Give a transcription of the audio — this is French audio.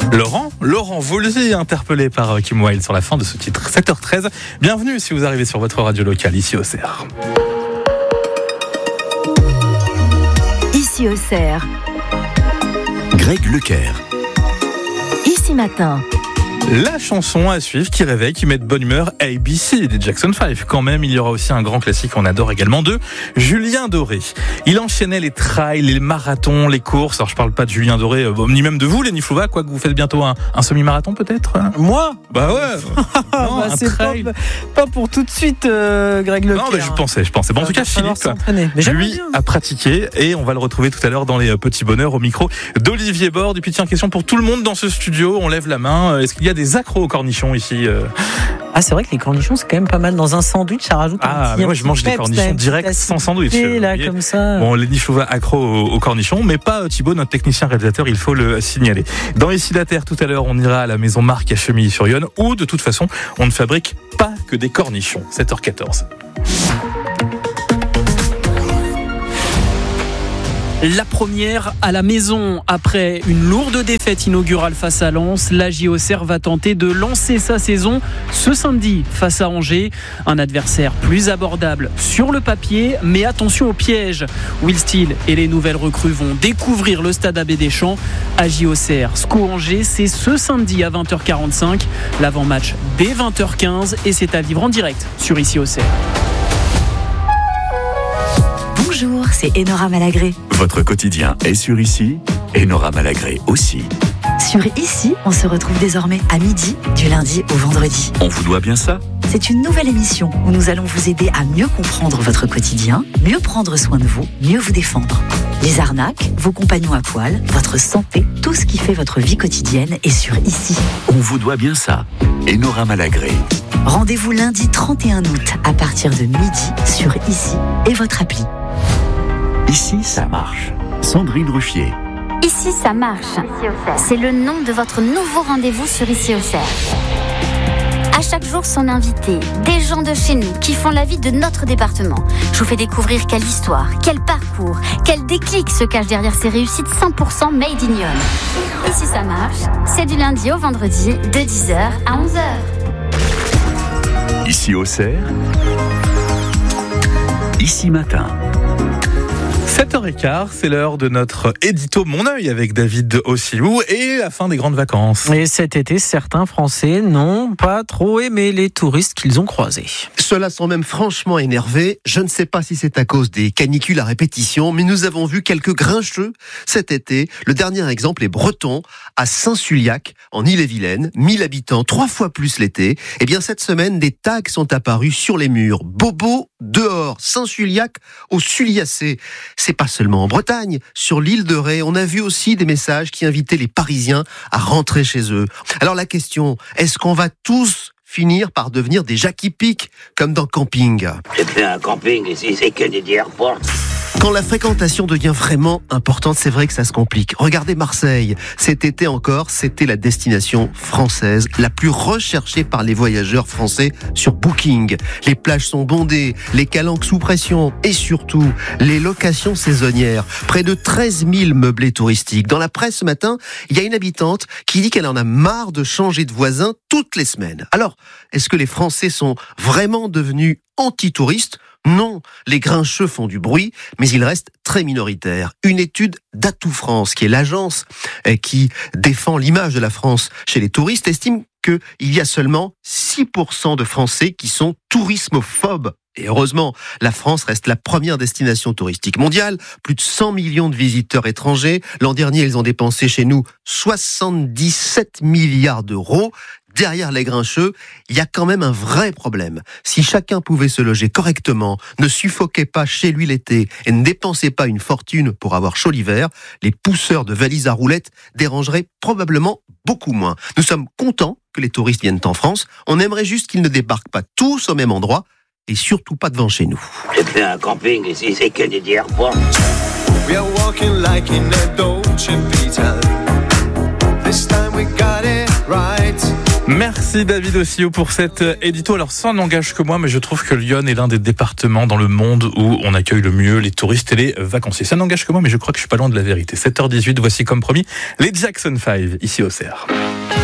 Laurent Voulzy, interpellé par Kim Wilde sur la fin de ce titre. 7h13. Bienvenue si vous arrivez sur votre radio locale, ici au CER. Ici au CER. Greg Leclerc. Ici matin. La chanson à suivre qui réveille, qui met de bonne humeur, ABC des Jackson 5. Quand même, il y aura aussi un grand classique qu'on adore également de Julien Doré. Il enchaînait les trails, les marathons, les courses. Alors je parle pas de Julien Doré, ni même de vous, Lenny Flouva, quoi que vous faites bientôt un semi-marathon peut-être. Moi ? Bah ouais. Non, un c'est trail. pas pour tout de suite, Greg Leclerc. Non, mais je pensais. Bon, en tout cas, Philippe, lui, a pratiqué et on va le retrouver tout à l'heure dans les petits bonheurs au micro d'Olivier Borde. Et puis tiens, question pour tout le monde dans ce studio. On lève la main. Est-ce qu'il y a des accros aux cornichons ici? Ah, c'est vrai que les cornichons, c'est quand même pas mal. Dans un sandwich, ça rajoute un petit... mais moi, je mange des cornichons direct sans sandwich. Là, comme ça. Bon, Lenny Flouva accro aux cornichons, mais pas Thibaut, notre technicien réalisateur, il faut le signaler. Dans Ici la Terre, tout à l'heure, on ira à la maison Marc à Chemilly-sur-Yonne, où, de toute façon, on ne fabrique pas que des cornichons. 7h14. La première à la maison après une lourde défaite inaugurale face à Lens, la JOCR va tenter de lancer sa saison ce samedi face à Angers. Un adversaire plus abordable sur le papier, mais attention au piège. Will Steele et les nouvelles recrues vont découvrir le stade Abbé Deschamps. À JOCR, SCO Angers, c'est ce samedi à 20h45. L'avant-match dès 20h15 et c'est à vivre en direct sur Ici au CER. Bonjour, c'est Enora Malagré. Votre quotidien est sur Ici, Enora Malagré aussi. Sur Ici, on se retrouve désormais à midi, du lundi au vendredi. On vous doit bien ça ? C'est une nouvelle émission où nous allons vous aider à mieux comprendre votre quotidien, mieux prendre soin de vous, mieux vous défendre. Les arnaques, vos compagnons à poil, votre santé, tout ce qui fait votre vie quotidienne est sur Ici. On vous doit bien ça, Enora Malagré. Rendez-vous lundi 31 août à partir de midi sur Ici et votre appli. Ici, ça marche. Sandrine Ruffier. Ici, ça marche. C'est le nom de votre nouveau rendez-vous sur Ici au CER. À chaque jour, son invité, des gens de chez nous qui font la vie de notre département. Je vous fais découvrir quelle histoire, quel parcours, quel déclic se cache derrière ces réussites 100% made in Yonne. Ici, ça marche. C'est du lundi au vendredi de 10h à 11h. Ici au CER. Ici matin. 7h15, c'est l'heure de notre édito Mon œil avec David Ossilou et la fin des grandes vacances. Et cet été, certains Français n'ont pas trop aimé les touristes qu'ils ont croisés. Ceux-là sont même franchement énervés. Je ne sais pas si c'est à cause des canicules à répétition, mais nous avons vu quelques grincheux cet été. Le dernier exemple est breton, à Saint-Sulliac, en Ille-et-Vilaine. 1000 habitants, 3 fois plus l'été. Eh bien, cette semaine, des tags sont apparus sur les murs. Bobo dehors, Saint-Sulliac au Sulliacé. C'est pas seulement en Bretagne, sur l'île de Ré, on a vu aussi des messages qui invitaient les Parisiens à rentrer chez eux. Alors la question, est-ce qu'on va tous finir par devenir des Jackie Pic, comme dans Camping? J'ai fait un camping ici, c'est que des airports. Quand la fréquentation devient vraiment importante, c'est vrai que ça se complique. Regardez Marseille. Cet été encore, c'était la destination française la plus recherchée par les voyageurs français sur Booking. Les plages sont bondées, les calanques sous pression et surtout les locations saisonnières. Près de 13 000 meublés touristiques. Dans la presse ce matin, il y a une habitante qui dit qu'elle en a marre de changer de voisin toutes les semaines. Alors, est-ce que les Français sont vraiment devenus anti-touristes ? Non, les grincheux font du bruit, mais ils restent très minoritaires. Une étude d'Atout France, qui est l'agence qui défend l'image de la France chez les touristes, estime qu'il y a seulement 6% de Français qui sont tourismophobes. Et heureusement, la France reste la première destination touristique mondiale. Plus de 100 millions de visiteurs étrangers. L'an dernier, ils ont dépensé chez nous 77 milliards d'euros. Derrière les grincheux, il y a quand même un vrai problème. Si chacun pouvait se loger correctement, ne suffoquait pas chez lui l'été et ne dépensait pas une fortune pour avoir chaud l'hiver, les pousseurs de valises à roulettes dérangeraient probablement beaucoup moins. Nous sommes contents que les touristes viennent en France. On aimerait juste qu'ils ne débarquent pas tous au même endroit et surtout pas devant chez nous. J'ai fait un camping ici, c'est que des airports. We are walking like in a Dolce Vita. This time we got it right. Merci David Ossio pour cet édito. Alors ça n'engage que moi, mais je trouve que Lyon est l'un des départements dans le monde où on accueille le mieux les touristes et les vacanciers. Ça n'engage que moi, mais je crois que je suis pas loin de la vérité. 7h18, voici comme promis les Jackson 5 ici au CER.